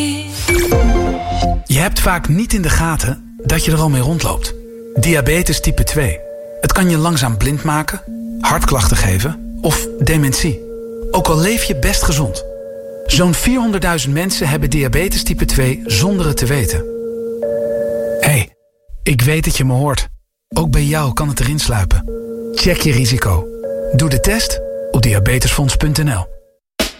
Je hebt vaak niet in de gaten dat je er al mee rondloopt. Diabetes type 2. Het kan je langzaam blind maken, hartklachten geven of dementie. Ook al leef je best gezond. Zo'n 400.000 mensen hebben diabetes type 2 zonder het te weten. Hey, ik weet dat je me hoort. Ook bij jou kan het erin sluipen. Check je risico. Doe de test op diabetesfonds.nl.